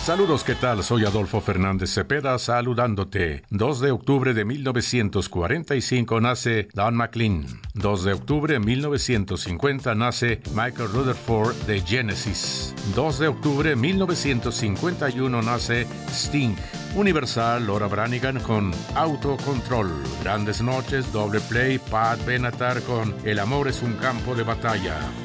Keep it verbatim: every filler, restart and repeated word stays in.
Saludos, ¿qué tal? Soy Adolfo Fernández Cepeda saludándote. dos de octubre de mil novecientos cuarenta y cinco nace Don McLean. dos de octubre de mil novecientos cincuenta nace Michael Rutherford de Genesis. dos de octubre de mil novecientos cincuenta y uno nace Sting. Universal, Laura Branigan con Autocontrol. Grandes Noches, Doble Play, Pat Benatar con El amor es un campo de batalla.